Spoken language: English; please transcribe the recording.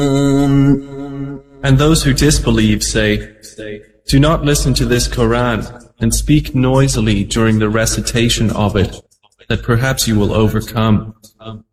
And those who disbelieve say, do not listen to this Quran and speak noisily during the recitation of it, that perhaps you will overcome.